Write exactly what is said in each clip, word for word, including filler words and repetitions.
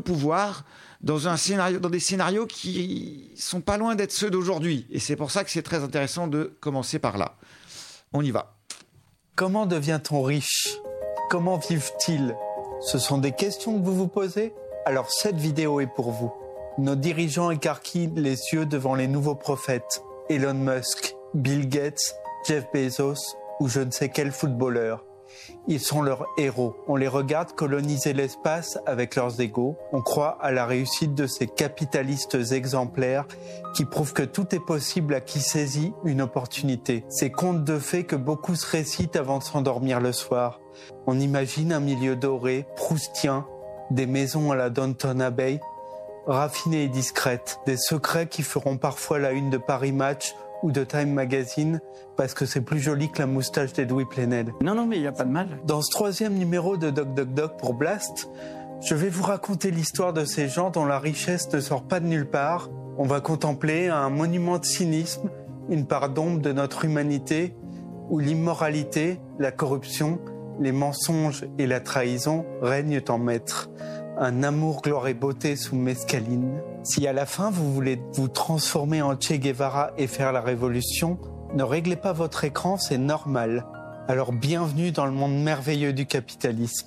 pouvoir dans, un scénario, dans des scénarios qui sont pas loin d'être ceux d'aujourd'hui. Et c'est pour ça que c'est très intéressant de commencer par là. On y va. Comment devient-on riche ? Comment vivent-ils ? Ce sont des questions que vous vous posez ? Alors cette vidéo est pour vous. Nos dirigeants écarquillent les yeux devant les nouveaux prophètes. Elon Musk, Bill Gates, Jeff Bezos ou je ne sais quel footballeur. Ils sont leurs héros. On les regarde coloniser l'espace avec leurs égaux. On croit à la réussite de ces capitalistes exemplaires qui prouvent que tout est possible à qui saisit une opportunité. Ces contes de fées que beaucoup se récitent avant de s'endormir le soir. On imagine un milieu doré, proustien, des maisons à la Downton Abbey, raffinées et discrètes, des secrets qui feront parfois la une de Paris Match ou de Time Magazine, parce que c'est plus joli que la moustache d'Edoui Plenel. Non, non, mais il n'y a pas de mal. Dans ce troisième numéro de Doc Doc Doc pour Blast, je vais vous raconter l'histoire de ces gens dont la richesse ne sort pas de nulle part. On va contempler un monument de cynisme, une part d'ombre de notre humanité, où l'immoralité, la corruption, les mensonges et la trahison règnent en maître. Un amour, gloire et beauté sous mescaline. Si à la fin vous voulez vous transformer en Che Guevara et faire la révolution, ne réglez pas votre écran, c'est normal. Alors bienvenue dans le monde merveilleux du capitalisme.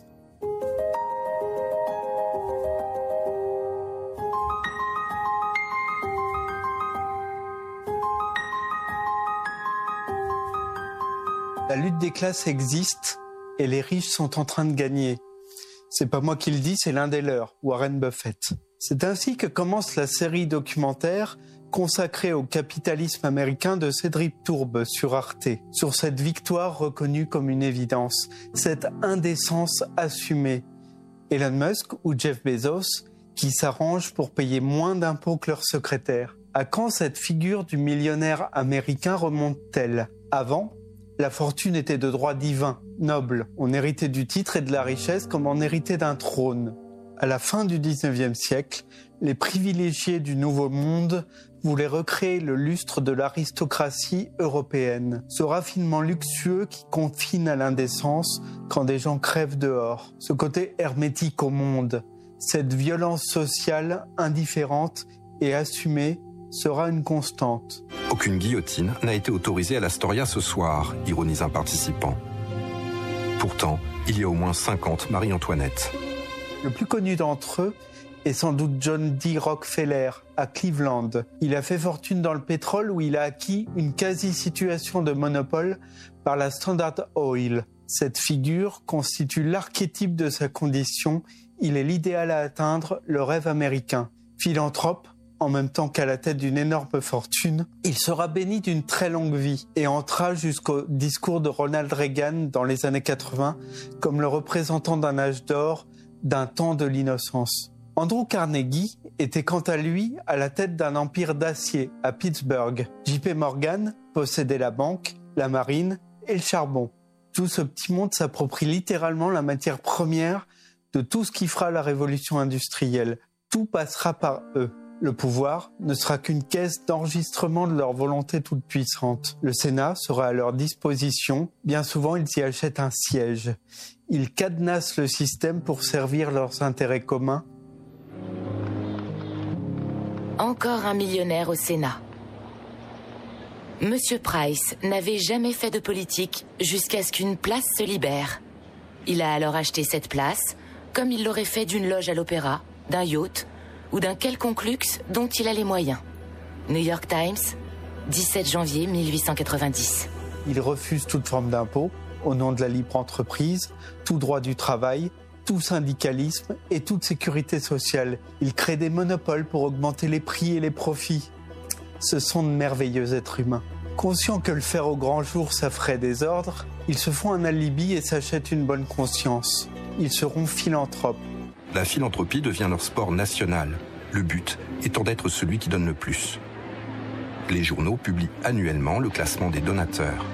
La lutte des classes existe et les riches sont en train de gagner. C'est pas moi qui le dis, c'est l'un des leurs, Warren Buffett. C'est ainsi que commence la série documentaire consacrée au capitalisme américain de Cédric Tourbe sur Arte, sur cette victoire reconnue comme une évidence, cette indécence assumée. Elon Musk ou Jeff Bezos qui s'arrangent pour payer moins d'impôts que leurs secrétaires. À quand cette figure du millionnaire américain remonte-t-elle ? Avant, la fortune était de droit divin, noble. On héritait du titre et de la richesse comme on héritait d'un trône. À la fin du dix-neuvième siècle, les privilégiés du Nouveau Monde voulaient recréer le lustre de l'aristocratie européenne. Ce raffinement luxueux qui confine à l'indécence quand des gens crèvent dehors. Ce côté hermétique au monde, cette violence sociale indifférente et assumée sera une constante. Aucune guillotine n'a été autorisée à l'Astoria ce soir, ironise un participant. Pourtant, il y a au moins cinquante Marie-Antoinette. Le plus connu d'entre eux est sans doute John D. Rockefeller, à Cleveland. Il a fait fortune dans le pétrole où il a acquis une quasi-situation de monopole par la Standard Oil. Cette figure constitue l'archétype de sa condition. Il est l'idéal à atteindre, le rêve américain. Philanthrope, en même temps qu'à la tête d'une énorme fortune, il sera béni d'une très longue vie et entra jusqu'au discours de Ronald Reagan dans les années quatre-vingts comme le représentant d'un âge d'or, d'un temps de l'innocence. Andrew Carnegie était quant à lui à la tête d'un empire d'acier à Pittsburgh. J P Morgan possédait la banque, la marine et le charbon. Tout ce petit monde s'approprie littéralement la matière première de tout ce qui fera la révolution industrielle. Tout passera par eux. Le pouvoir ne sera qu'une caisse d'enregistrement de leur volonté toute puissante. Le Sénat sera à leur disposition. Bien souvent, ils y achètent un siège. Ils cadenassent le système pour servir leurs intérêts communs. Encore un millionnaire au Sénat. Monsieur Price n'avait jamais fait de politique jusqu'à ce qu'une place se libère. Il a alors acheté cette place, comme il l'aurait fait d'une loge à l'opéra, d'un yacht ou d'un quelconque luxe dont il a les moyens. New York Times, dix-sept janvier mille huit cent quatre-vingt-dix. Il refuse toute forme d'impôt au nom de la libre entreprise, tout droit du travail, tout syndicalisme et toute sécurité sociale. Il crée des monopoles pour augmenter les prix et les profits. Ce sont de merveilleux êtres humains. Conscients que le faire au grand jour, ça ferait désordre, ils se font un alibi et s'achètent une bonne conscience. Ils seront philanthropes. La philanthropie devient leur sport national, le but étant d'être celui qui donne le plus. Les journaux publient annuellement le classement des donateurs.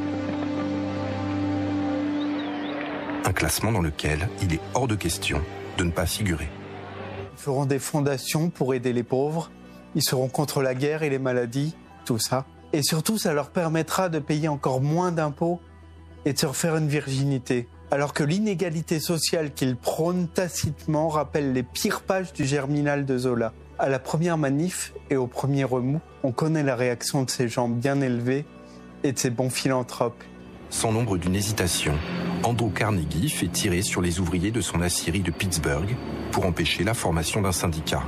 Un classement dans lequel il est hors de question de ne pas figurer. Ils feront des fondations pour aider les pauvres, ils seront contre la guerre et les maladies, tout ça. Et surtout, ça leur permettra de payer encore moins d'impôts et de se refaire une virginité. alors que l'inégalité sociale qu'il prône tacitement rappelle les pires pages du Germinal de Zola. À la première manif et au premier remous, on connaît la réaction de ces gens bien élevés et de ces bons philanthropes. Sans l'ombre d'une hésitation, Andrew Carnegie fait tirer sur les ouvriers de son aciérie de Pittsburgh pour empêcher la formation d'un syndicat.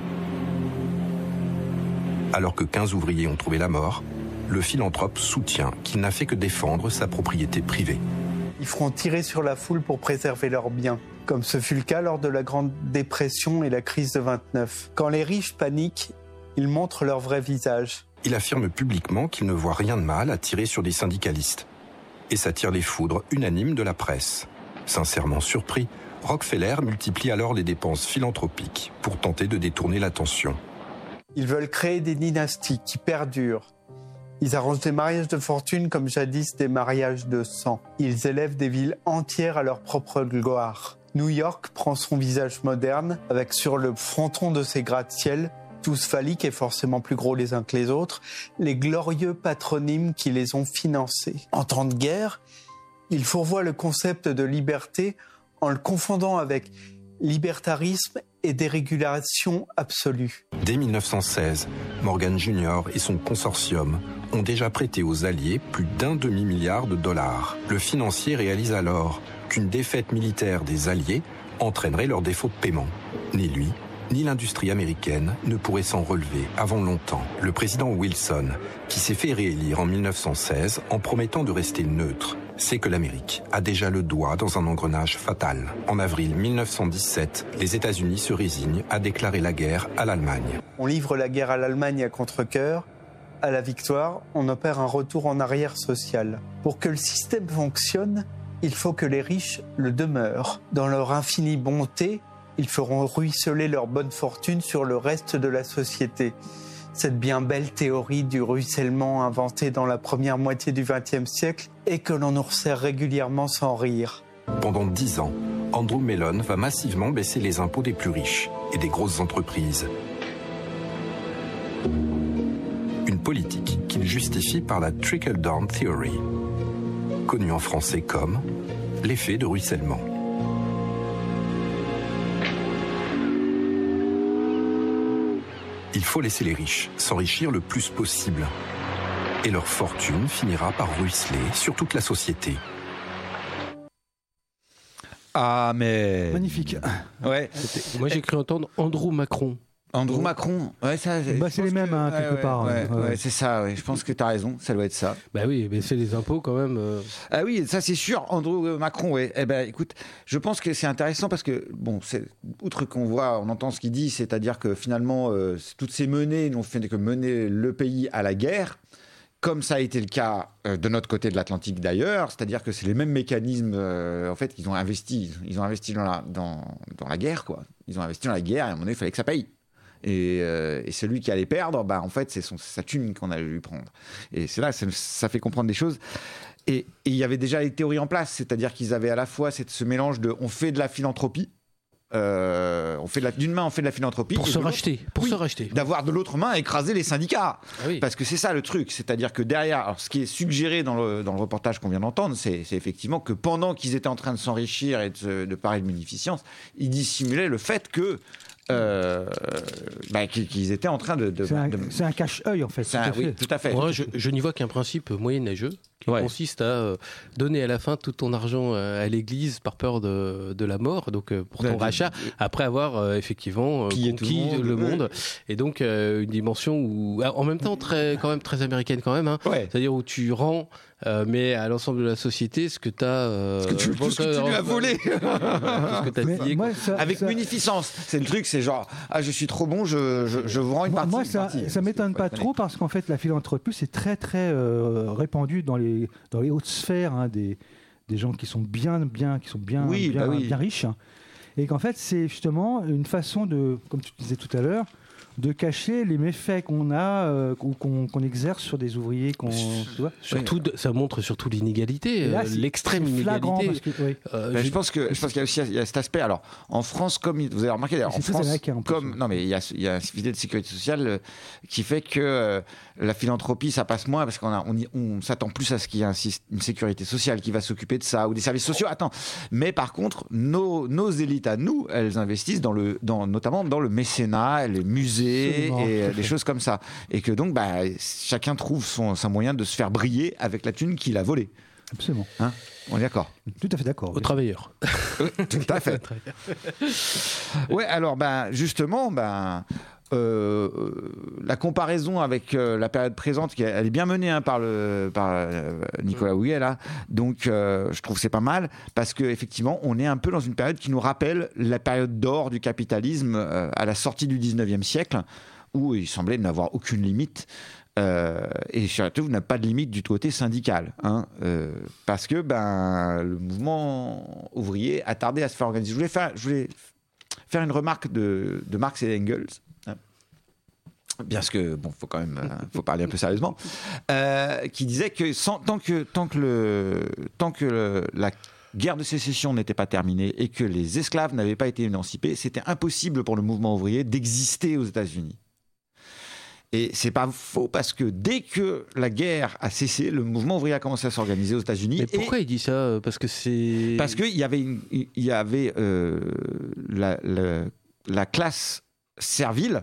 Alors que quinze ouvriers ont trouvé la mort, le philanthrope soutient qu'il n'a fait que défendre sa propriété privée. Ils feront tirer sur la foule pour préserver leurs biens, comme ce fut le cas lors de la Grande Dépression et la crise de vingt-neuf. Quand les riches paniquent, ils montrent leur vrai visage. Il affirme publiquement qu'il ne voit rien de mal à tirer sur des syndicalistes. Et s'attire les foudres unanimes de la presse. Sincèrement surpris, Rockefeller multiplie alors les dépenses philanthropiques pour tenter de détourner l'attention. Ils veulent créer des dynasties qui perdurent. Ils arrangent des mariages de fortune comme jadis des mariages de sang. Ils élèvent des villes entières à leur propre gloire. New York prend son visage moderne avec sur le fronton de ses gratte-ciel, tous phalliques et forcément plus gros les uns que les autres, les glorieux patronymes qui les ont financés. En temps de guerre, ils fourvoient le concept de liberté en le confondant avec libertarisme et dérégulation absolue. Dès mille neuf cent seize, Morgan Junior et son consortium ont déjà prêté aux Alliés plus d'un demi-milliard de dollars. Le financier réalise alors qu'une défaite militaire des Alliés entraînerait leur défaut de paiement. Ni lui, ni l'industrie américaine ne pourraient s'en relever avant longtemps. Le président Wilson, qui s'est fait réélire en mille neuf cent seize en promettant de rester neutre, sait que l'Amérique a déjà le doigt dans un engrenage fatal. En avril mille neuf cent dix-sept, les États-Unis se résignent à déclarer la guerre à l'Allemagne. On livre la guerre à l'Allemagne à contre-cœur. À la victoire, on opère un retour en arrière social. Pour que le système fonctionne, il faut que les riches le demeurent. Dans leur infinie bonté, ils feront ruisseler leur bonne fortune sur le reste de la société. Cette bien belle théorie du ruissellement inventée dans la première moitié du vingtième siècle et que l'on nous resserre régulièrement sans rire. Pendant dix ans, Andrew Mellon va massivement baisser les impôts des plus riches et des grosses entreprises. Une politique qu'il justifie par la trickle-down theory, connue en français comme l'effet de ruissellement. Il faut laisser les riches s'enrichir le plus possible. Et leur fortune finira par ruisseler sur toute la société. Ah, mais... Magnifique. Ouais. Moi, j'ai cru entendre Andrew Macron. Andrew Macron, ouais, ça, bah, c'est les mêmes, que... hein, quelque ouais, part. Ouais, ouais, ouais, ouais. C'est ça, ouais. Je pense que tu as raison, ça doit être ça. Bah oui, mais c'est les impôts quand même. Euh... Ah oui, ça c'est sûr, Andrew Macron, ouais. Eh ben, écoute, je pense que c'est intéressant parce que, bon, c'est, outre qu'on voit, on entend ce qu'il dit, c'est-à-dire que finalement, euh, toutes ces menées n'ont fait que mener le pays à la guerre, comme ça a été le cas euh, de notre côté de l'Atlantique d'ailleurs, c'est-à-dire que c'est les mêmes mécanismes, euh, en fait, qu'ils ont investi, ils ont investi dans la, dans, dans la guerre, quoi. Ils ont investi dans la guerre et à un moment donné, il fallait que ça paye. Et, euh, et celui qui allait perdre, bah, en fait, c'est, son, c'est sa thune qu'on allait lui prendre. Et c'est là, ça, ça fait comprendre des choses. Et il y avait déjà les théories en place, c'est-à-dire qu'ils avaient à la fois cette, ce mélange de on fait de la philanthropie, euh, on fait de la, d'une main on fait de la philanthropie pour se racheter, pour oui, se racheter, d'avoir de l'autre main écraser les syndicats, ah oui. Parce que c'est ça le truc, c'est-à-dire que derrière, alors ce qui est suggéré dans le, dans le reportage qu'on vient d'entendre, c'est, c'est effectivement que pendant qu'ils étaient en train de s'enrichir et de, de parler de munificence, ils dissimulaient le fait que Euh, bah, qu'ils étaient en train de... de, c'est, un, de... c'est un cache-œil, en fait. C'est un, tout, à oui, fait. tout à fait. Moi, je, je n'y vois qu'un principe moyenâgeux qui ouais. consiste à euh, donner à la fin tout ton argent euh, à l'église par peur de, de la mort, donc euh, pour ton ouais, rachat, de... après avoir euh, effectivement euh, conquis le monde, le monde ouais. Et donc euh, une dimension où, en même temps, très, quand même très américaine quand même, hein, ouais. c'est-à-dire où tu rends... Euh, mais à l'ensemble de la société, ce que tu as... Euh, ce que tu, tout ce que tu lui as volé avec ça... munificence. C'est le truc, c'est genre, ah, je suis trop bon, je, je, je vous rends une moi, partie. Moi, ça, partie, ça m'étonne pas trop parce qu'en fait, la philanthropie, c'est très, très euh, répandu dans les, dans les hautes sphères, hein, des, des gens qui sont bien, bien, qui sont bien, oui, bien, bah oui. bien riches. et qu'en fait c'est justement une façon de, comme tu disais tout à l'heure, de cacher les méfaits qu'on a euh, ou qu'on, qu'on exerce sur des ouvriers. Qu'on, tu vois surtout, de, ça montre surtout l'inégalité, là, euh, l'extrême inégalité. Que, oui. euh, ben, je pense que je pense qu'il y a aussi il y a cet aspect. Alors en France, comme vous avez remarqué, en France, en comme non mais il y a il y a un filet de sécurité sociale euh, qui fait que euh, la philanthropie ça passe moins parce qu'on a on, y, on s'attend plus à ce qu'il y ait un, une sécurité sociale qui va s'occuper de ça ou des services sociaux. Attends, mais par contre nos nos élites à nous, elles investissent dans le dans notamment dans le mécénat, les musées. Absolument. Et des choses comme ça. Et que donc, bah, chacun trouve son, son moyen de se faire briller avec la thune qu'il a volée. Absolument. Hein, on est d'accord. Tout à fait d'accord. Aux travailleurs. Oui, tout à fait. Ouais, alors, bah, justement, bah, euh, la comparaison avec euh, la période présente, qui, elle est bien menée hein, par, le, par euh, Nicolas Houillet, là. Donc, euh, je trouve que c'est pas mal, parce qu'effectivement, on est un peu dans une période qui nous rappelle la période d'or du capitalisme euh, à la sortie du dix-neuvième siècle, où il semblait n'avoir aucune limite. Euh, et surtout, vous n'avez pas de limite du côté syndical, hein, euh, parce que ben, le mouvement ouvrier a tardé à se faire organiser. Je voulais faire, je voulais faire une remarque de, de Marx et Engels. Bien que bon, faut quand même, euh, faut parler un peu sérieusement, euh, qui disait que sans, tant que tant que le tant que le, la guerre de sécession n'était pas terminée et que les esclaves n'avaient pas été émancipés, c'était impossible pour le mouvement ouvrier d'exister aux États-Unis. Et c'est pas faux parce que dès que la guerre a cessé, le mouvement ouvrier a commencé à s'organiser aux États-Unis. Mais pourquoi et... il dit ça ? Parce que c'est parce qu'il y avait une, il y avait euh, la, la la classe servile.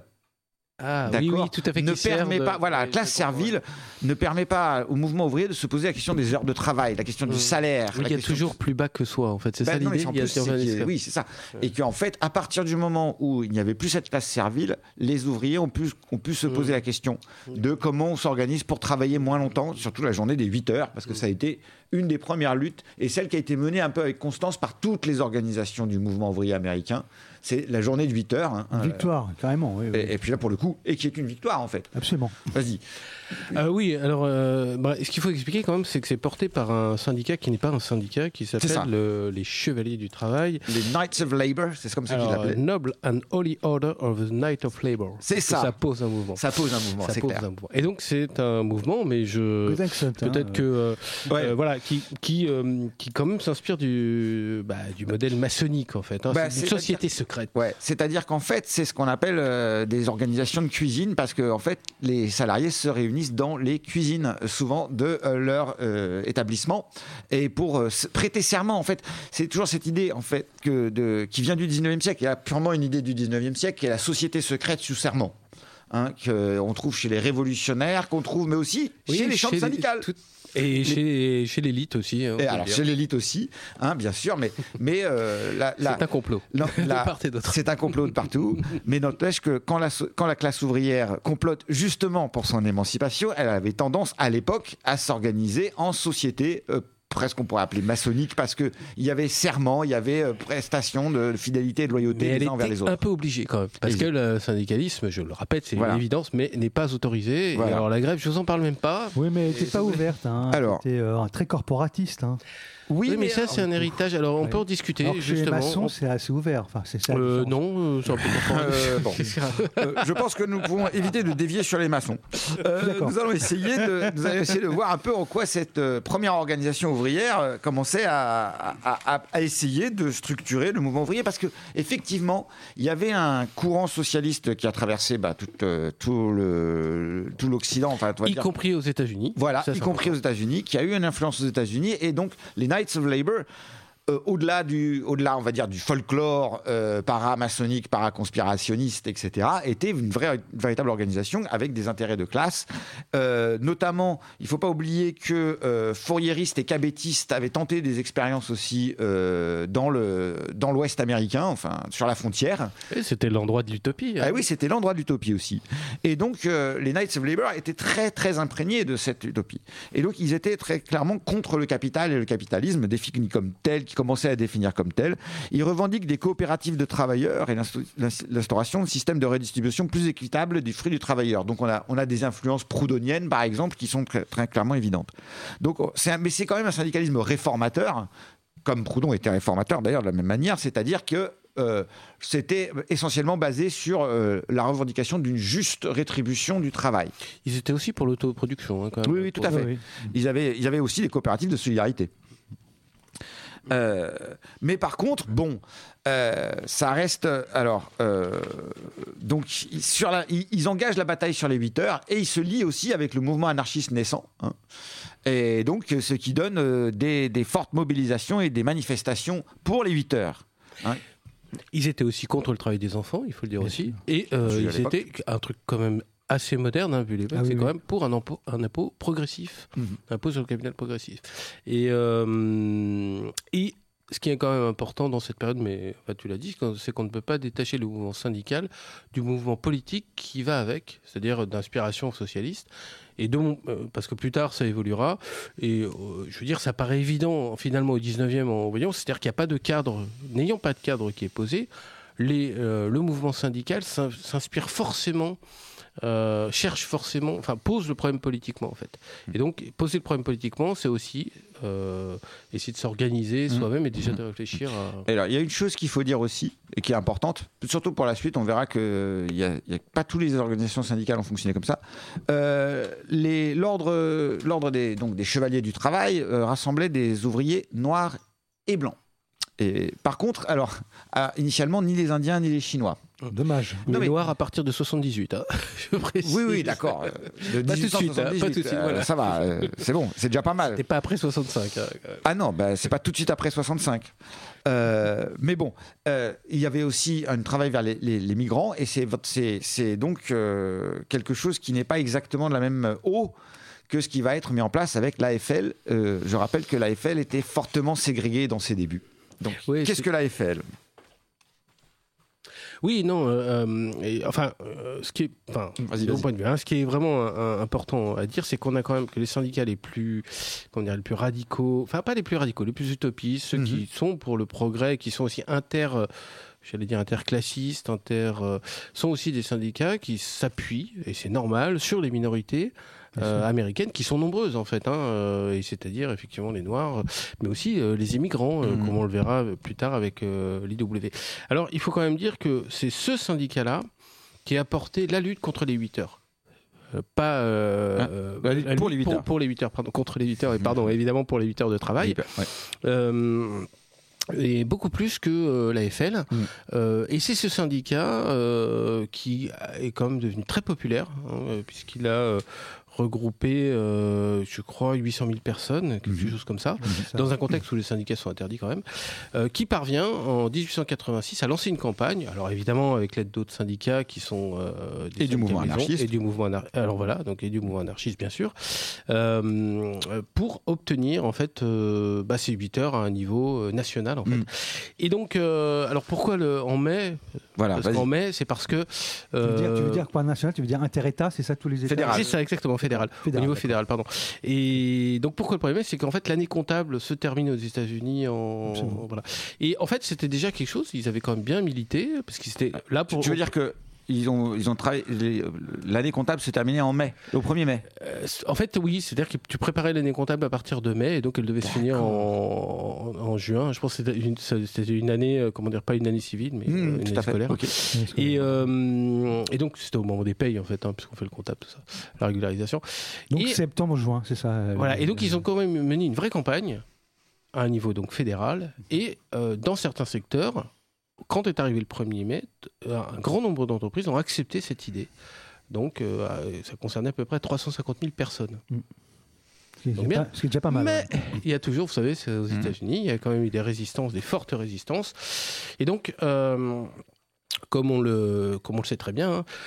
Ah oui, oui, tout à fait. Ne permet pas, voilà, la classe servile ne permet pas au mouvement ouvrier de se poser la question des heures de travail, la question du salaire. Oui, il y a toujours de... plus bas que soi, en fait. C'est ben ça non, l'idée. Il y a, c'est c'est oui, c'est ça. Et qu'en fait, à partir du moment où il n'y avait plus cette classe servile, les ouvriers ont pu, ont pu se poser mmh. la question de comment on s'organise pour travailler moins longtemps, surtout la journée des huit heures, parce que mmh. ça a été une des premières luttes et celle qui a été menée un peu avec constance par toutes les organisations du mouvement ouvrier américain. C'est la journée de huit heures. Hein, une victoire, euh, carrément. Oui, oui. Et, et puis là, pour le coup, et qui est une victoire, en fait. Absolument. Vas-y. Euh, oui, alors, euh, bah, ce qu'il faut expliquer quand même, c'est que c'est porté par un syndicat qui n'est pas un syndicat, qui s'appelle le, les Chevaliers du Travail. Les Knights of Labour, c'est comme ça qu'ils l'appelaient. Noble and Holy Order of the Knight of Labour. C'est ça. Ça pose un mouvement. Ça pose un mouvement, ça c'est pose clair. Un mouvement. Et donc, c'est un mouvement, mais je... Peut-être hein, que... Euh, ouais. euh, voilà, qui, qui, euh, qui quand même s'inspire du, bah, du modèle maçonnique, en fait. Hein. Bah, c'est une c'est société secrète. Ouais, c'est-à-dire qu'en fait, c'est ce qu'on appelle euh, des organisations de cuisine, parce que en fait, les salariés se réunissent dans les cuisines, souvent de euh, leur euh, établissement, et pour euh, prêter serment. En fait, c'est toujours cette idée, en fait, que de, qui vient du dix-neuvième siècle, qui est purement une idée du dix-neuvième siècle, qui est la société secrète sous serment. Hein, qu'on trouve chez les révolutionnaires, qu'on trouve, mais aussi oui, chez les chambres syndicales. Tout... Et les... chez, chez l'élite aussi. Hein, et alors, chez l'élite aussi, hein, bien sûr, mais, mais euh, la, la, c'est un complot. La, la, de part et d'autre. C'est un complot de partout, mais n'empêche que quand la, quand la classe ouvrière complote justement pour son émancipation, elle avait tendance à l'époque à s'organiser en société euh, presque on pourrait appeler maçonnique, parce qu'il y avait serment, il y avait euh, prestation de fidélité et de loyauté mais les uns envers les autres. Un peu obligée quand même, parce et que le syndicalisme, je le répète, c'est voilà. une évidence, mais n'est pas autorisé. Voilà. Et alors la grève, je vous en parle même pas. Oui, mais elle n'était pas ouverte. Hein. Alors, c'était euh, très corporatiste. Hein. Oui, oui, mais, mais ça, c'est un héritage. Alors, on ouais. peut en discuter, alors justement. Chez les maçons, c'est assez ouvert. Enfin, c'est ça. Euh, non, c'est un peu euh, bon. euh, Je pense que nous pouvons éviter de dévier sur les maçons. Euh, nous, allons essayer de, nous allons essayer de voir un peu en quoi cette euh, première organisation ouvrière euh, commençait à, à, à, à essayer de structurer le mouvement ouvrier. Parce qu'effectivement, il y avait un courant socialiste qui a traversé bah, tout, euh, tout, le, tout l'Occident. Enfin, y dire. compris aux États-Unis. Voilà, ça, y compris aux États-Unis, qui a eu une influence aux États-Unis. Et donc, les Knights of Labour, euh, au-delà du, au-delà, on va dire, du folklore euh, para-maçonnique, para-conspirationniste, et cetera, était une vraie, une véritable organisation avec des intérêts de classe. Euh, notamment, il ne faut pas oublier que euh, fourriéristes et cabettistes avaient tenté des expériences aussi euh, dans, le, dans l'Ouest américain, enfin, sur la frontière. Et c'était l'endroit de l'utopie. Hein. Ah oui, c'était l'endroit de l'utopie aussi. Et donc, euh, les Knights of Labour étaient très, très imprégnés de cette utopie. Et donc, ils étaient très clairement contre le capital et le capitalisme, défini comme tel, qui commençait à définir comme tel. Ils revendiquent des coopératives de travailleurs et l'instauration de systèmes de redistribution plus équitables des fruits du travailleur. Donc on a, on a des influences proudhoniennes, par exemple, qui sont très, très clairement évidentes. Donc, c'est un, mais c'est quand même un syndicalisme réformateur, comme Proudhon était réformateur d'ailleurs de la même manière, c'est-à-dire que euh, c'était essentiellement basé sur euh, la revendication d'une juste rétribution du travail. Ils étaient aussi pour l'autoproduction, hein, quand même. Oui, oui, tout à fait. Oui, oui. Ils avaient, ils avaient aussi des coopératives de solidarité. Euh, mais par contre, bon, euh, ça reste. Alors, euh, donc, sur la, ils, ils engagent la bataille sur les huit heures et ils se lient aussi avec le mouvement anarchiste naissant. Hein, et donc, ce qui donne euh, des, des fortes mobilisations et des manifestations pour les huit heures. Hein. Ils étaient aussi contre le travail des enfants, il faut le dire aussi. Et euh, ils étaient un truc quand même assez moderne, hein, vu l'époque, ah, c'est oui, quand oui. même pour un impôt, un impôt progressif, mmh. un impôt sur le capital progressif. Et, euh, et ce qui est quand même important dans cette période, mais enfin, tu l'as dit, c'est qu'on ne peut pas détacher le mouvement syndical du mouvement politique qui va avec, c'est-à-dire d'inspiration socialiste. Et donc, euh, parce que plus tard, ça évoluera. Et euh, je veux dire, ça paraît évident, finalement, au dix-neuvième, en voyant, c'est-à-dire qu'il n'y a pas de cadre, n'ayant pas de cadre qui est posé, les, euh, le mouvement syndical s'inspire forcément Euh, cherche forcément, enfin pose le problème politiquement en fait. Et donc poser le problème politiquement, c'est aussi euh, essayer de s'organiser soi-même et déjà de réfléchir à... Alors il y a une chose qu'il faut dire aussi et qui est importante, surtout pour la suite, on verra que il y a, il y a pas toutes les organisations syndicales ont fonctionné comme ça. Euh, les, l'ordre, l'ordre des, donc des chevaliers du travail euh, rassemblait des ouvriers noirs et blancs. Et par contre, alors ah, initialement ni les Indiens ni les Chinois. Dommage. Non, mais Noirs à partir de soixante-dix-huit, hein, je précise. Oui, oui, d'accord. De pas tout de suite, hein, pas tout de suite. Voilà. Euh, ça va, euh, c'est bon, c'est déjà pas mal. C'était pas après soixante-cinq. Hein. Ah non, bah, c'est pas tout de suite après soixante-cinq. Euh, mais bon, euh, il y avait aussi un travail vers les, les, les migrants, et c'est, c'est, c'est donc euh, quelque chose qui n'est pas exactement de la même eau que ce qui va être mis en place avec l'A F L. Euh, je rappelle que l'A F L était fortement ségrégée dans ses débuts. Donc, oui, qu'est-ce c'est... que l'A F L ? Oui, non, euh, et, enfin, euh, ce qui est, enfin, de mon point de vue, hein, ce qui est vraiment un, un, important à dire, c'est qu'on a quand même que les syndicats les plus, comment dire, les plus radicaux, enfin pas les plus radicaux, les plus utopistes, ceux mm-hmm. qui sont pour le progrès, qui sont aussi inter, euh, j'allais dire interclassistes, inter, euh, sont aussi des syndicats qui s'appuient, et c'est normal, sur les minorités. Euh, américaines qui sont nombreuses en fait, hein, euh, et c'est-à-dire effectivement les Noirs, mais aussi euh, les immigrants, euh, mmh. comme on le verra plus tard avec euh, l'I W. Alors il faut quand même dire que c'est ce syndicat-là qui a apporté la lutte contre les huit heures. Euh, pas euh, ah, euh, la lutte pour les huit heures. Pour, pour les huit heures, pardon, contre les huit heures, et pardon, mmh. évidemment pour les huit heures de travail. Ouais. Euh, Et beaucoup plus que euh, l'A F L. Mmh. Euh, et c'est ce syndicat euh, qui est quand même devenu très populaire, hein, puisqu'il a euh, regroupé, euh, je crois, huit cent mille personnes, quelque mmh. chose comme ça, mmh. dans un contexte où les syndicats sont interdits quand même, euh, qui parvient en dix-huit cent quatre-vingt-six à lancer une campagne, alors évidemment avec l'aide d'autres syndicats qui sont... Euh, des et du mouvement anarchiste. Et du mouvement anar- alors voilà, donc et du mouvement anarchiste bien sûr, euh, pour obtenir en fait euh, bah, ces huit heures à un niveau euh, national en fait. Mmh. Et donc, euh, alors pourquoi le, en mai voilà, parce qu'en mai, c'est parce que... Euh, tu, veux dire, tu veux dire quoi national ? Tu veux dire inter-État, c'est ça tous les États ? Fédéral. C'est ça, exactement, fédéral. fédéral au niveau d'accord. fédéral, pardon. Et donc pourquoi le premier mai ? C'est qu'en fait l'année comptable se termine aux États-Unis en... Voilà. Et en fait c'était déjà quelque chose, ils avaient quand même bien milité, parce qu'ils étaient là pour... Tu veux dire que Ils ont, ils ont travaillé. L'année comptable se terminait en mai, au premier mai. Euh, en fait, oui, c'est-à-dire que tu préparais l'année comptable à partir de mai, et donc elle devait D'accord. se finir en, en, en juin. Je pense que c'était une, c'était une année, comment dire, pas une année civile, mais mmh, une année scolaire. Okay. Et, euh, et donc c'était au moment des payes, en fait, hein, puisqu'on fait le comptable, tout ça, la régularisation. Donc et, septembre-juin, c'est ça. Voilà. Et donc ils ont quand même mené une vraie campagne à un niveau donc fédéral, et euh, dans certains secteurs. Quand est arrivé le premier mai, un grand nombre d'entreprises ont accepté cette idée. Donc, euh, ça concernait à peu près trois cent cinquante mille personnes. Mmh. Ce qui est déjà pas mal. Mais ouais. il y a toujours, vous savez, c'est aux mmh. États-Unis, il y a quand même eu des résistances, des fortes résistances. Et donc, euh, comme, on le, comme on le sait très bien, hein,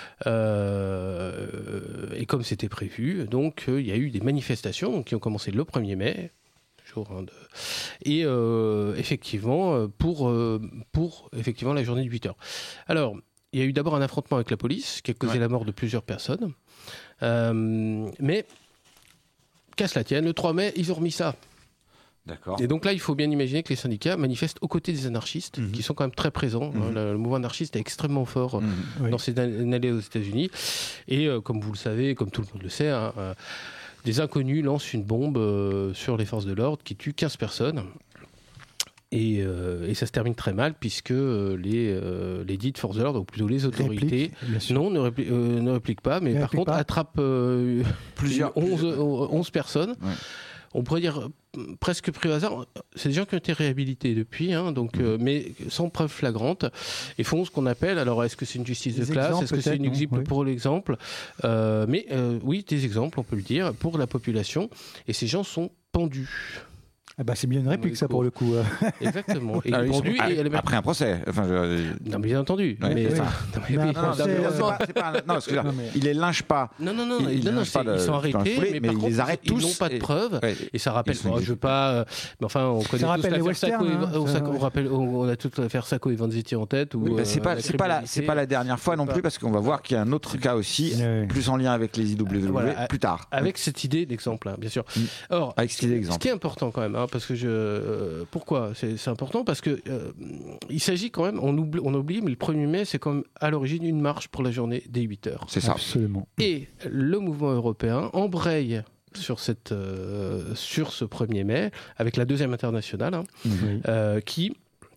euh, et comme c'était prévu, donc euh, il y a eu des manifestations donc, qui ont commencé le premier mai. De... Et euh, effectivement, pour, euh, pour effectivement la journée de huit heures. Alors, il y a eu d'abord un affrontement avec la police qui a causé ouais. la mort de plusieurs personnes. Euh, mais, qu'à cela tienne, le trois mai, ils ont remis ça. D'accord. Et donc là, il faut bien imaginer que les syndicats manifestent aux côtés des anarchistes, mmh. qui sont quand même très présents. Mmh. Le, le mouvement anarchiste est extrêmement fort mmh. dans oui. ces années aux États-Unis. Et euh, comme vous le savez, comme tout le monde le sait, hein, euh, des inconnus lancent une bombe euh, sur les forces de l'ordre qui tue quinze personnes. Et, euh, et ça se termine très mal puisque euh, les, euh, les dites forces de l'ordre, ou plutôt les autorités, Réplique, non, ne, répli- euh, ne répliquent pas, mais Ne par répliquent contre pas. attrapent euh, Plusieurs- onze, plusieurs- onze personnes. Ouais. On pourrait dire euh, presque pris au hasard. C'est des gens qui ont été réhabilités depuis, hein, donc, euh, mais sans preuve flagrante, et font ce qu'on appelle, alors est-ce que c'est une justice Des de classe, exemples, est-ce que c'est peut-être, une non exemple Oui. pour l'exemple, euh, mais euh, oui, des exemples, on peut le dire, pour la population, et ces gens sont pendus. Ah bah, c'est bien une réplique, ça, Oui, pour le coup. euh. Exactement. Et Ah, ils sont- pendus, ah, et elle est- après un procès. Enfin, je- Non, mais bien entendu. Ouais, mais, c'est ça. non, mais Mais oui, un Non, non, procès, c'est- euh, c'est pas- c'est pas un- non, excusez-moi. Non, mais- Il les lynche pas. Non, non, non, Il- il non, non, lynche pas c'est- le- ils sont dans le arrêtés, foulée, mais, mais par il contre, les arrête ils n'ont tous pas de et- preuves. Ouais. Et ça rappelle, Ils sont bon, je veux pas, euh, mais enfin, on connaît rappelle tous les l'affaire westerns, Sacco, et- hein, on, ça, on ouais. rappelle, on, on a toute l'affaire Sacco et Vanzetti en tête. Ou, Mais c'est euh, pas, la c'est pas la, c'est criminalité. pas la dernière fois non pas- plus parce qu'on va voir qu'il y a un autre cas aussi, Ouais. plus en lien avec les I W W Voilà. plus tard. Avec cette idée d'exemple, hein, bien sûr. Mm. Or, Avec cette idée ce d'exemple. qui est important quand même, hein, parce que je, euh, pourquoi c'est, c'est important parce que euh, il s'agit quand même, on oublie, on oublie, mais le premier mai, c'est quand même à l'origine une marche pour la journée des huit heures. C'est ça. Absolument. Et le mouvement européen embraye sur, cette, euh, sur ce premier mai, avec la deuxième internationale, hein, Oui. euh, qui...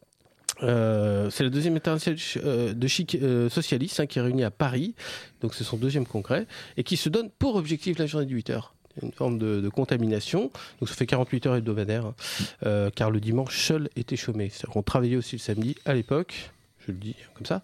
euh, c'est la deuxième internationale euh, de chic euh, socialiste hein, qui est réunie à Paris, donc c'est son deuxième congrès, et qui se donne pour objectif la journée de huit heures. Une forme de, de contamination, donc ça fait quarante-huit heures hebdomadaires, hein, euh, car le dimanche seul était chômé. C'est-à-dire qu'on travaillait aussi le samedi à l'époque, je le dis comme ça.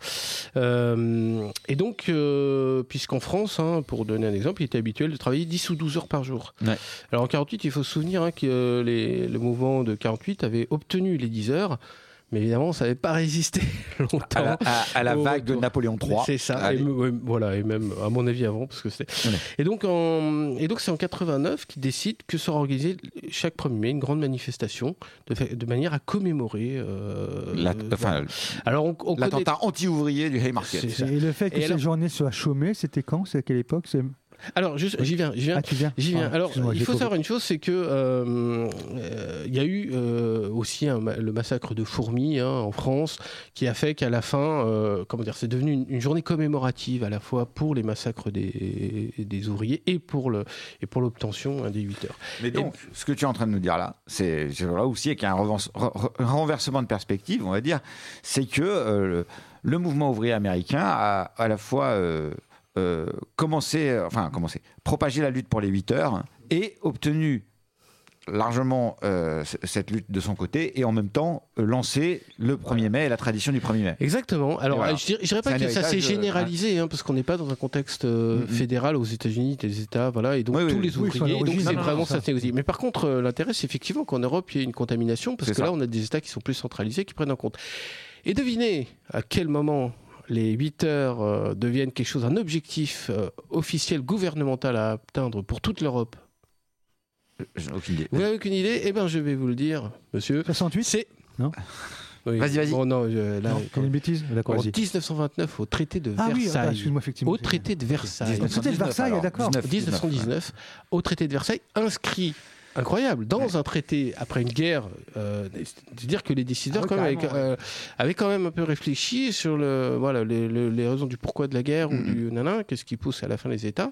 Euh, et donc, euh, puisqu'en France, hein, pour donner un exemple, il était habituel de travailler dix ou douze heures par jour. Ouais. Alors en quarante-huit, il faut se souvenir hein, que euh, les, le mouvement de quarante-huit avait obtenu les dix heures, mais évidemment, ça n'avait pas résisté longtemps. À la, à- à la Au vague de retour. Napoléon trois. C'est ça. Et, Allez. me- ouais, voilà, et même à mon avis avant, parce que c'était. Ouais. Et donc, en, et donc c'est en quatre-vingt-neuf qu'il décide que sera organisée chaque premier mai une grande manifestation de, fa- de manière à commémorer. euh, La- euh, enfin, voilà. Alors on, on connaît- l'attentat anti-ouvrier du Haymarket. C'est ça. Et le fait que Et ces alors- journées soient chômées, c'était quand? C'est à quelle époque? C'est... Alors juste, j'y viens, j'y viens. Ah, tu viens J'y viens. Ah, Alors, excuse-moi, il j'ai faut coupé. savoir une chose, c'est que euh, euh, il y a eu euh, aussi un ma- le massacre de Fourmies hein, en France, qui a fait qu'à la fin, euh, comment dire, c'est devenu une, une journée commémorative à la fois pour les massacres des, des ouvriers et pour le et pour l'obtention hein, des huit heures. Mais donc, ce que tu es en train de nous dire là, c'est c'est là aussi qu'il y a un revanse- re- re- renversement de perspective, on va dire, c'est que euh, le, le mouvement ouvrier américain a à la fois euh, euh, commencé, euh, enfin commencé, propagé la lutte pour les huit heures et obtenu largement euh, c- cette lutte de son côté et en même temps euh, lancé le premier mai et la tradition du premier mai. Exactement. Alors, Et voilà. je dirais, je dirais pas C'est un que ça s'est héritage, euh, généralisé, hein, parce qu'on n'est pas dans un contexte euh, Mhm. fédéral aux États-unis, des États, voilà, et donc Oui, oui, tous oui. les Oui, sur ouvriers. l'origine, donc c'est non, non, vraiment non, ça, ça. c'est aussi. Mais par contre, euh, l'intérêt, c'est effectivement qu'en Europe, il y ait une contamination, parce C'est que ça. là, on a des États qui sont plus centralisés, qui prennent en compte. Et devinez à quel moment les huit heures euh, deviennent quelque chose, un objectif euh, officiel gouvernemental à atteindre pour toute l'Europe. J'ai aucune idée. Vous n'avez aucune idée? Eh bien, je vais vous le dire, monsieur. soixante-huit? C'est. Non. Oui. Vas-y, vas-y. Bon, non, je- là, Non, c'est une bêtise? D'accord, en vas-y. dix-neuf cent vingt-neuf, au traité de Ah oui, Versailles. ah, excuse-moi, effectivement. Au traité de Versailles. Le traité de Versailles, alors, d'accord. dix-neuf, dix-neuf cent dix-neuf, au traité de Versailles, inscrit, incroyable, dans un traité après une guerre, euh, c'est-à-dire que les décideurs Ah oui, quand même, avaient, carrément, euh, avaient quand même un peu réfléchi sur le, voilà, les, les- les raisons du pourquoi de la guerre Mhm. ou du nanan, qu'est-ce qui pousse à la fin les États.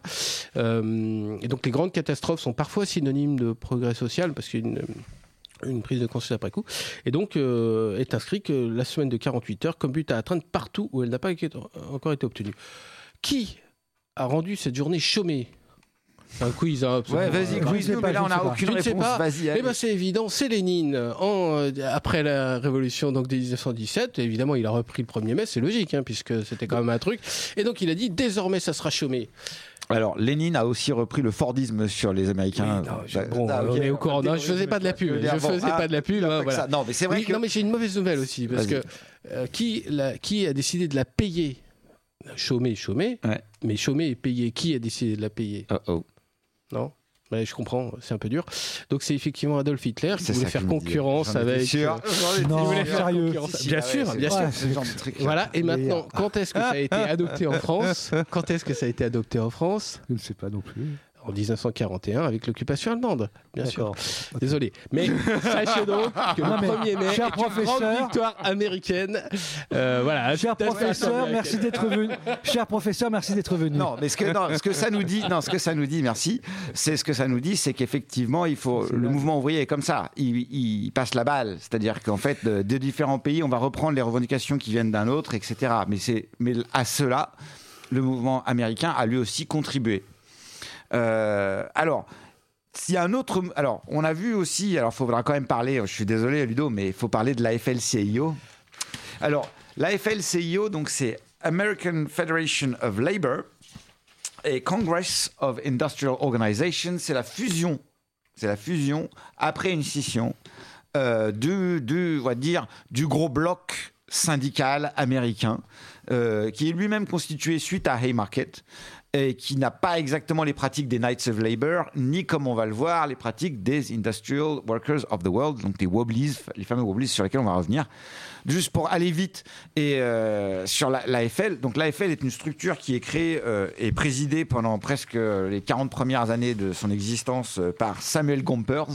Euh, et donc les grandes catastrophes sont parfois synonymes de progrès social parce qu'il y a une une prise de conscience après coup, et donc euh, est inscrit que la semaine de quarante-huit heures comme but à atteindre partout où elle n'a pas été- encore été obtenue. Qui a rendu cette journée chômée? C'est un quiz, hein, Ouais, absolument. vas-y, Euh, je quiz sais nous, pas, mais là je on sais n'a pas. aucune Je ne sais réponse. pas. Vas-y, Eh allez. ben c'est évident, c'est Lénine. En, euh, après la révolution donc, de dix-neuf cent dix-sept, évidemment, il a repris le premier mai, c'est logique, hein, puisque c'était quand même un truc. Et donc il a dit désormais ça sera chômé. Alors, Lénine a aussi repris le Fordisme sur les Américains. Oui, non, je- Bah, bon, ah, on ok. est au courant. Non, je faisais pas de la pub. Je faisais Ah, pas de la pub. pas hein, que voilà. ça. Non, mais c'est vrai Oui, que. non, mais j'ai une mauvaise nouvelle aussi, parce Vas-y. que euh, qui, la- qui a décidé de la payer? Chômer, chômer, Ouais. mais chômer et payer. Qui a décidé de la payer? Oh, oh. Non. Ouais, je comprends, c'est un peu dur. Donc c'est effectivement Adolf Hitler qui C'est voulait ça faire qu'il me dit. concurrence J'en étais avec. sûr. euh, J'en étais Non, il voulait sûr. faire sérieux. concurrence. Si, si, bien ah sûr, ouais, bien c'est- sûr. c'est le genre de truc. Voilà, et Mais, maintenant, quand est-ce que ça a été adopté en France? Quand est-ce que ça a été adopté en France? Je ne sais pas non plus. en dix-neuf cent quarante et un avec l'occupation allemande, bien D'accord. sûr. Okay. Désolé. Mais sachez donc que non, le premier mai est une grande victoire américaine. Euh, voilà. Cher professeur, merci d'être venu. Cher professeur, merci d'être venu. Non, mais ce que, non, ce que ça nous dit, non, ce que ça nous dit, merci, c'est ce que ça nous dit, c'est qu'effectivement, il faut, le mouvement ouvrier est comme ça. Il, il passe la balle. C'est-à-dire qu'en fait, de, de différents pays, on va reprendre les revendications qui viennent d'un autre, et cetera. Mais, c'est, mais à cela, le mouvement américain a lui aussi contribué. Euh, alors, s'il y a un autre... Alors, on a vu aussi... Alors, il faudra quand même parler... Je suis désolé, Ludo, mais il faut parler de l'A F L C I O. Alors, l'A F L C I O, donc, c'est American Federation of Labor et Congress of Industrial Organizations. C'est la fusion. C'est la fusion, après une scission, euh, du, du, on va dire, du gros bloc syndical américain, euh, qui est lui-même constitué suite à Haymarket, et qui n'a pas exactement les pratiques des Knights of Labor, ni, comme on va le voir, les pratiques des Industrial Workers of the World, donc les Wobblies, les fameux Wobblies sur lesquels on va revenir. Juste pour aller vite, et euh, sur la, l'A F L, donc l'A F L est une structure qui est créée euh, et présidée pendant presque les quarante premières années de son existence euh, par Samuel Gompers,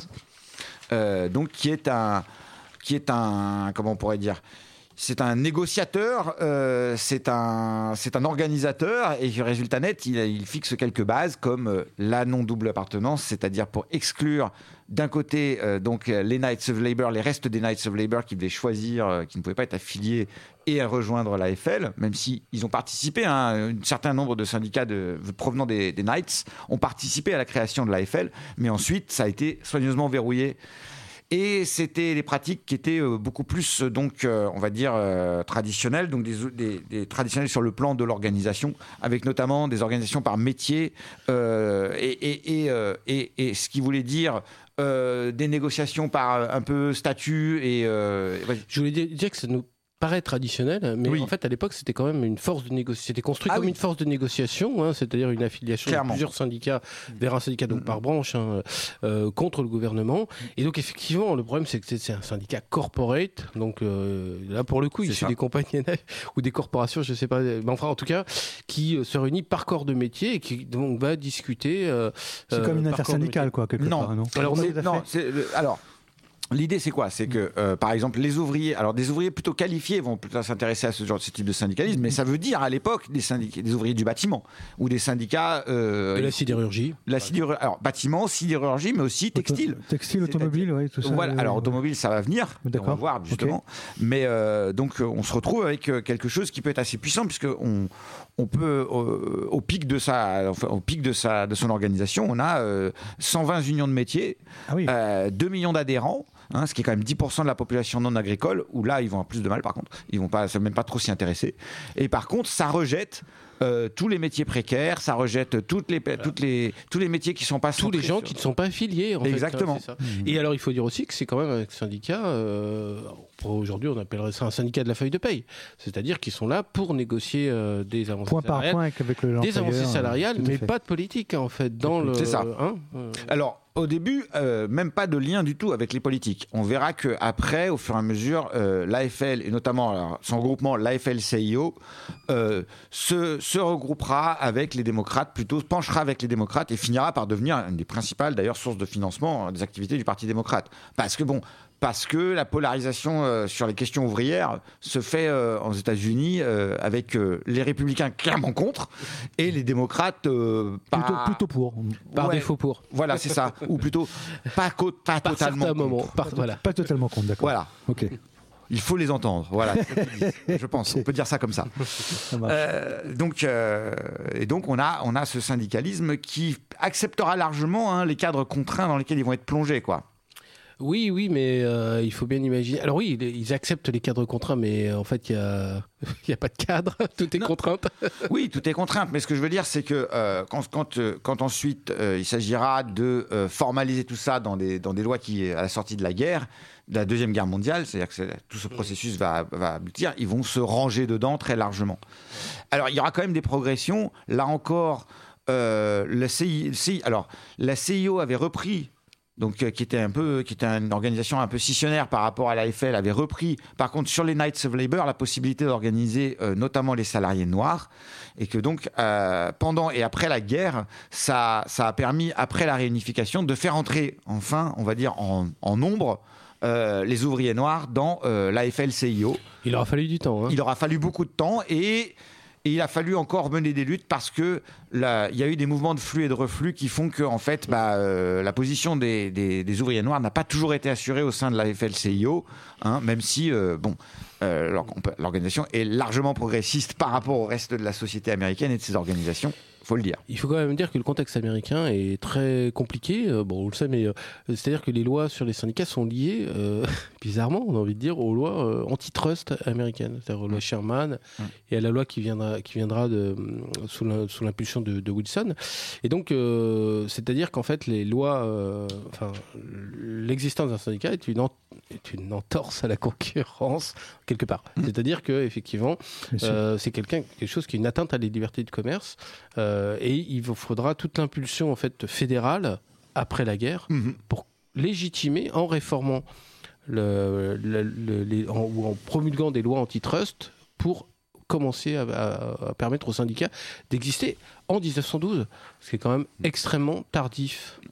euh, donc qui est un, qui est un, comment on pourrait dire, c'est un négociateur, euh, c'est, un, c'est un organisateur, et résultat net, il, il fixe quelques bases comme euh, la non-double appartenance, c'est-à-dire pour exclure d'un côté euh, donc, les Knights of Labor, les restes des Knights of Labor qui devaient choisir, euh, qui ne pouvaient pas être affiliés et rejoindre l'A F L, même s'ils ont participé, hein, un certain nombre de syndicats de, provenant des, des Knights ont participé à la création de l'A F L, mais ensuite ça a été soigneusement verrouillé. Et c'était des pratiques qui étaient euh, beaucoup plus, donc, euh, on va dire, euh, traditionnelles, donc des, des, des traditionnelles sur le plan de l'organisation, avec notamment des organisations par métier, euh, et, et, et, euh, et, et ce qui voulait dire euh, des négociations par un peu statut. Et, euh, Je voulais dire que ça nous paraît traditionnel, mais oui. en fait à l'époque c'était quand même une force de négociation, c'était construit ah comme oui. une force de négociation, hein, c'est-à-dire une affiliation Clairement. de plusieurs syndicats vers un syndicat donc mmh. par branche hein, euh, contre le gouvernement. Et donc effectivement le problème c'est que c'est un syndicat corporate, donc euh, là pour le coup il suit des compagnies ou des corporations, je sais pas, mais enfin en tout cas qui euh, se réunit par corps de métier et qui donc va discuter. Euh, c'est comme une intersyndicale quoi quelque non. part. Non, alors c'est, non, c'est, alors l'idée, c'est quoi ? C'est que, euh, par exemple, les ouvriers, alors des ouvriers plutôt qualifiés vont plutôt s'intéresser à ce genre, ce type de syndicalisme, mais ça veut dire à l'époque des, syndic- des ouvriers du bâtiment ou des syndicats euh, de la sidérurgie. La sidérurgie, alors bâtiment, sidérurgie, mais aussi textile. Auto- textile, automobile, oui, tout ça. Voilà. Alors automobile, ça va venir, D'accord. on va voir justement. Okay. Mais euh, donc on se retrouve avec quelque chose qui peut être assez puissant puisque on, on peut euh, au pic de sa, enfin, au pic de sa, de son organisation, on a euh, cent vingt unions de métiers, ah oui. euh, deux millions d'adhérents. Hein, ce qui est quand même dix pour cent de la population non agricole, où là, ils vont avoir plus de mal, par contre. Ils ne vont pas, même pas trop s'y intéresser. Et par contre, ça rejette euh, tous les métiers précaires, ça rejette toutes les, voilà. toutes les, tous les métiers qui ne sont pas Tous les gens sur... qui ne sont pas affiliés, en Exactement. fait. Hein, c'est ça. Mmh. Et alors, il faut dire aussi que c'est quand même un syndicat... Euh, aujourd'hui, on appellerait ça un syndicat de la feuille de paye. C'est-à-dire qu'ils sont là pour négocier euh, des avancées point salariales. Point par point avec le des avancées salariales, mais fait. pas de politique, en fait. Dans le, c'est ça. Hein, euh... Alors... Au début, euh, même pas de lien du tout avec les politiques. On verra qu'après, au fur et à mesure, euh, l'A F L, et notamment alors, son regroupement, l'A F L C I O, euh, se, se regroupera avec les démocrates, plutôt penchera avec les démocrates et finira par devenir une des principales, d'ailleurs, sources de financement des activités du Parti démocrate. Parce que bon... Parce que la polarisation euh, sur les questions ouvrières se fait euh, aux États-Unis euh, avec euh, les républicains clairement contre et les démocrates euh, pas... plutôt, plutôt pour. Par ouais, défaut pour. Voilà, c'est ça. Ou plutôt pas, co- pas par totalement contre. Moments, par, voilà. Pas totalement contre, d'accord. Voilà. Ok. Il faut les entendre, voilà. Je pense, on peut dire ça comme ça. ça euh, donc, euh, et donc on a, on a ce syndicalisme qui acceptera largement hein, les cadres contraints dans lesquels ils vont être plongés, quoi. Oui, oui, mais euh, il faut bien imaginer. Alors oui, ils acceptent les cadres contraints, mais en fait, il n'y a... a pas de cadre, tout est non. contrainte. Oui, tout est contrainte, mais ce que je veux dire, c'est que euh, quand, quand, quand ensuite euh, il s'agira de euh, formaliser tout ça dans des, dans des lois qui, à la sortie de la guerre, de la Deuxième Guerre mondiale, c'est-à-dire que c'est, tout ce processus va, va aboutir, ils vont se ranger dedans très largement. Alors, il y aura quand même des progressions. Là encore, euh, la C I, C I, alors, la C I O avait repris donc euh, qui était un peu, qui était une organisation un peu scissionnaire par rapport à l'A F L, avait repris, par contre, sur les Knights of Labour, la possibilité d'organiser euh, notamment les salariés noirs, et que donc euh, pendant et après la guerre, ça, ça a permis après la réunification de faire entrer enfin, on va dire en, en nombre. Euh, les ouvriers noirs dans euh, l'A F L C I O. Il aura fallu du temps. Hein. Il aura fallu beaucoup de temps et, et il a fallu encore mener des luttes parce que là, il y a eu des mouvements de flux et de reflux qui font que en fait, bah, euh, la position des, des, des ouvriers noirs n'a pas toujours été assurée au sein de l'A F L C I O, hein, même si euh, bon, euh, l'organisation est largement progressiste par rapport au reste de la société américaine et de ses organisations. Faut le dire. Il faut quand même dire que le contexte américain est très compliqué. Bon, on le sait, mais euh, c'est-à-dire que les lois sur les syndicats sont liées, euh, bizarrement, on a envie de dire, aux lois euh, antitrust américaines, c'est-à-dire aux lois Sherman mmh. et à la loi qui viendra, qui viendra de, sous, la, sous l'impulsion de, de Wilson. Et donc, euh, c'est-à-dire qu'en fait, les lois, euh, enfin, l'existence d'un syndicat est une, en, est une entorse à la concurrence quelque part. Mmh. C'est-à-dire que effectivement, euh, c'est quelqu'un, quelque chose qui est une atteinte à la liberté de commerce. Euh, et il vous faudra toute l'impulsion en fait fédérale après la guerre mmh. pour légitimer en réformant le, le, le, les, en, ou en promulguant des lois antitrust pour commencer à, à, à permettre aux syndicats d'exister en dix-neuf cent douze, ce qui est quand même extrêmement tardif.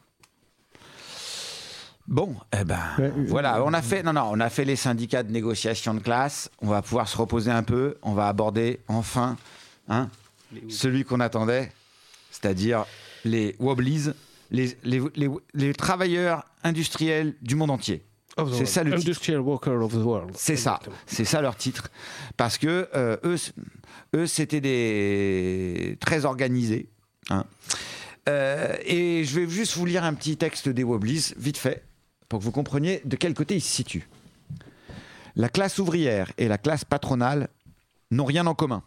Bon, eh ben, ouais, voilà, on a fait, non, non, on a fait les syndicats de négociation de classe. On va pouvoir se reposer un peu. On va aborder enfin, hein, celui qu'on attendait, c'est-à-dire les Wobblies, les, les, les, les travailleurs industriels du monde entier. C'est ça le Industrial Worker of the World. C'est ça, c'est ça leur titre. Parce que euh, eux, eux, c'était des très organisés. Hein. Euh, et je vais juste vous lire un petit texte des Wobblies, vite fait, pour que vous compreniez de quel côté ils se situent. La classe ouvrière et la classe patronale n'ont rien en commun.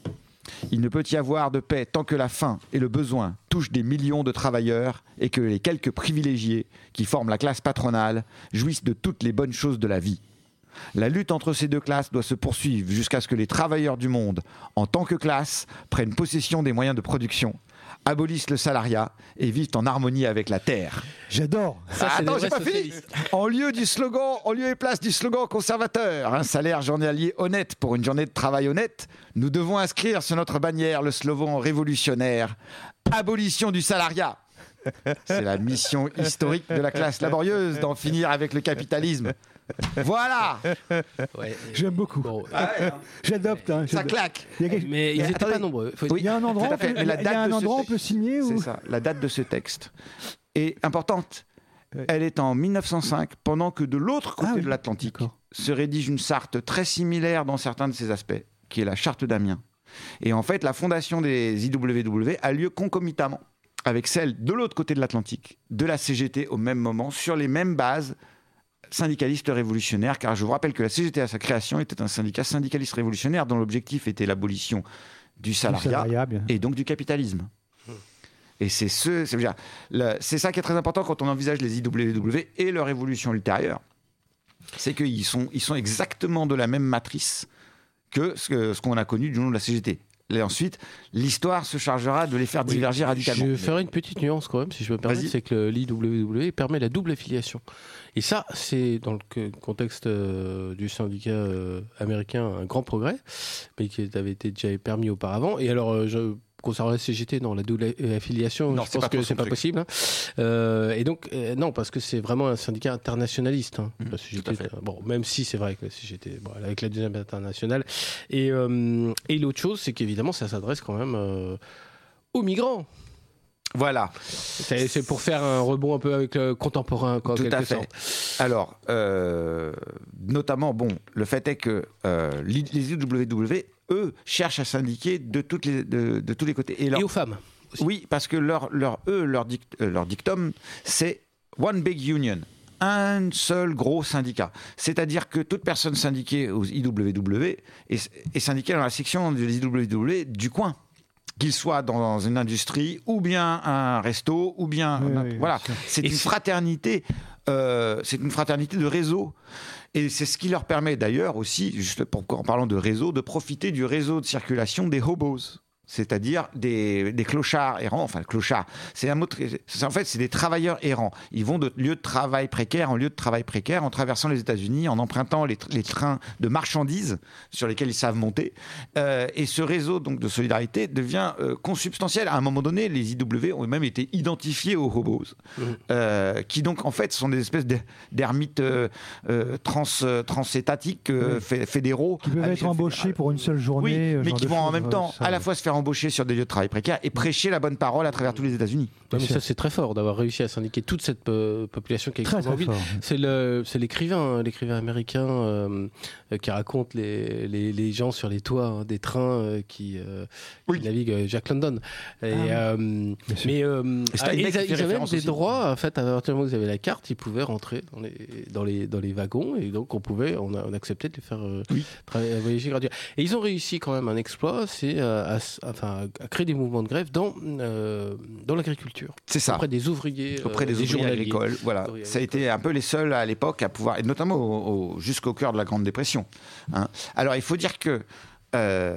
Il ne peut y avoir de paix tant que la faim et le besoin touchent des millions de travailleurs et que les quelques privilégiés qui forment la classe patronale jouissent de toutes les bonnes choses de la vie. La lutte entre ces deux classes doit se poursuivre jusqu'à ce que les travailleurs du monde, en tant que classe, prennent possession des moyens de production, abolissent le salariat et vivent en harmonie avec la terre. J'adore. Ça, ah, attends, j'ai pas fini. En lieu du slogan, en lieu et place du slogan conservateur, un salaire journalier honnête pour une journée de travail honnête, nous devons inscrire sur notre bannière le slogan révolutionnaire « Abolition du salariat ». C'est la mission historique de la classe laborieuse d'en finir avec le capitalisme. Voilà. Ouais. J'aime beaucoup. Bon, ah ouais, hein. J'adopte. Hein, ça claque. Il y a quelque... Mais ils n'étaient pas nombreux. Faut... Oui, il y a un endroit, on peut, il y a un endroit on peut signer. C'est ou... ça. La date de ce texte est importante. Ouais. Elle est en mille neuf cent cinq, pendant que de l'autre côté ah, oui. de l'Atlantique D'accord. se rédige une charte très similaire dans certains de ses aspects, qui est la charte d'Amiens. Et en fait, la fondation des I W W a lieu concomitamment avec celle de l'autre côté de l'Atlantique, de la C G T au même moment, sur les mêmes bases syndicalistes révolutionnaires, car je vous rappelle que la C G T à sa création était un syndicat syndicaliste révolutionnaire dont l'objectif était l'abolition du salariat, du salariat et donc du capitalisme. Mmh. Et c'est, ce, c'est, dire, le, c'est ça qui est très important quand on envisage les I W W et leur évolution ultérieure, c'est qu'ils sont, ils sont exactement de la même matrice que ce, ce qu'on a connu du nom de la C G T. Et ensuite, l'histoire se chargera de les faire diverger oui, radicalement. Je ferai une petite nuance quand même, si je me permets, c'est que l'I W W permet la double affiliation. Et ça, c'est dans le contexte euh, du syndicat euh, américain un grand progrès, mais qui avait été déjà permis auparavant. Et alors, euh, je... concernant la C G T, non, la double affiliation, non, je pense que c'est pas truc. possible. Hein. Euh, et donc, euh, non, parce que c'est vraiment un syndicat internationaliste. Hein, mmh, la C G T, bon, même si c'est vrai que la C G T, bon, avec la deuxième internationale. Et, euh, et l'autre chose, c'est qu'évidemment, ça s'adresse quand même euh, aux migrants. Voilà. C'est, c'est pour faire un rebond un peu avec le contemporain, quoi, en quelque sorte. Alors, euh, notamment, bon, le fait est que euh, les I W W, eux, cherchent à syndiquer de, toutes les, de, de tous les côtés. Et, leur... Et aux femmes aussi. Oui, parce que leur, leur, eux, leur, dict, euh, leur dictum, c'est One Big Union. Un seul gros syndicat. C'est-à-dire que toute personne syndiquée aux I W W est, est syndiquée dans la section des I W W du coin. Qu'il soit dans une industrie, ou bien un resto, ou bien... Oui, un, oui, voilà, c'est une, fraternité, euh, c'est une fraternité de réseau. Et c'est ce qui leur permet d'ailleurs aussi, juste pour, en parlant de réseau, de profiter du réseau de circulation des hobos. c'est-à-dire des, des clochards errants, enfin clochards, c'est un mot, c'est, en fait c'est des travailleurs errants. Ils vont de lieu de travail précaire en lieu de travail précaire en traversant les États-Unis, en empruntant les, les trains de marchandises sur lesquels ils savent monter. Euh, et ce réseau donc de solidarité devient euh, consubstantiel. À un moment donné, les I W ont même été identifiés aux hobos, mmh. euh, qui donc en fait sont des espèces d'ermites euh, euh, trans, transétatiques euh, mmh. fédéraux. Qui peuvent être embauchés pour une seule journée. Oui, mais qui vont en même temps ça, à la fois se faire embaucher sur des lieux de travail précaires et prêcher la bonne parole à travers tous les États-Unis. Ouais, mais ça c'est très fort d'avoir réussi à syndiquer toute cette euh, population qui est extrêmement vite. C'est, le, c'est l'écrivain, l'écrivain américain euh, qui raconte les, les, les gens sur les toits hein, des trains euh, qui, euh, oui. qui naviguent, Jack London. Et, ah, euh, mais euh, ah, ils, ils avaient des droits en fait à partir du moment où vous avez la carte, ils pouvaient rentrer dans les dans les dans les wagons et donc on pouvait, on, a, on acceptait de les faire euh, oui. travailler, voyager gratuitement. Et ils ont réussi quand même un exploit, c'est euh, à, enfin, à créer des mouvements de grève dans, euh, dans l'agriculture. C'est ça. Auprès des ouvriers, auprès des, euh, des ouvriers agricoles. Voilà. Ouvriers ça a agricoles. été un peu les seuls à l'époque à pouvoir, et notamment au, au, jusqu'au cœur de la Grande Dépression. Hein. Alors il faut dire que euh,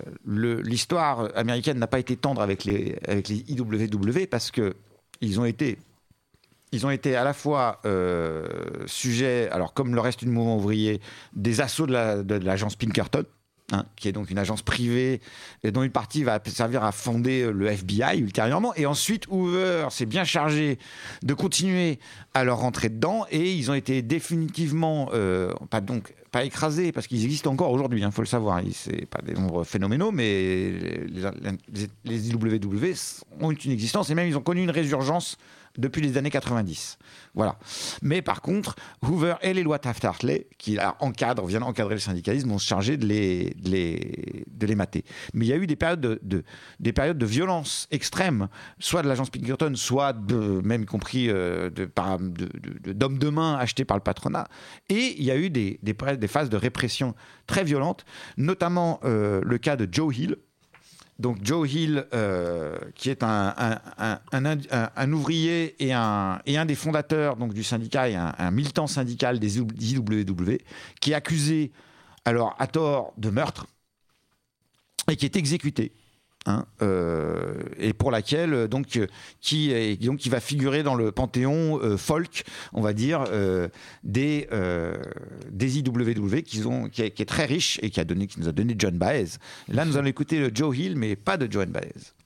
le, l'histoire américaine n'a pas été tendre avec les, avec les I W W parce que ils ont été Ils ont été à la fois euh, sujets, alors comme le reste du mouvement ouvrier, des assauts de, la, de, de l'agence Pinkerton, hein, qui est donc une agence privée et dont une partie va servir à fonder le F B I ultérieurement. Et ensuite, Hoover s'est bien chargé de continuer à leur rentrer dedans et ils ont été définitivement, euh, pas donc pas écrasés, parce qu'ils existent encore aujourd'hui, il hein, faut le savoir. C'est pas des nombres phénoménaux, mais les, les, les I W W ont une existence et même ils ont connu une résurgence depuis les années quatre-vingt-dix. Voilà. Mais par contre, Hoover et les lois Taft-Hartley, qui encadrent, viennent encadrer le syndicalisme, vont se charger de les, de les, de les mater. Mais il y a eu des périodes de, de, des périodes de violence extrême, soit de l'agence Pinkerton, soit de, même y compris euh, de, par, de, de, de, d'hommes de main achetés par le patronat. Et il y a eu des, des, des phases de répression très violentes, notamment euh, le cas de Joe Hill. Donc Joe Hill, euh, qui est un, un, un, un, un, un ouvrier et un, et un des fondateurs donc, du syndicat et un, un militant syndical des I W W, qui est accusé, alors à tort, de meurtre et qui est exécuté. Hein, euh, et pour laquelle donc qui est, donc qui va figurer dans le panthéon euh, folk, on va dire euh, des euh, des I W W qui ont qui est, qui est très riche et qui a donné qui nous a donné John Baez. Là nous allons écouter le Joe Hill mais pas de Joan Baez.